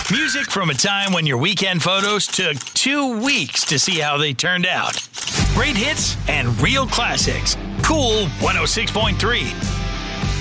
Music from a time when your weekend photos took 2 weeks to see how they turned out. Great hits and real classics. Cool 106.3.